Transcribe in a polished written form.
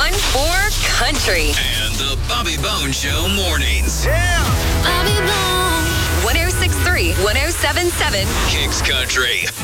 one for country. And the Bobby Bone Show mornings. Bobby Bone. 106.3, 107.7. Kicks Country.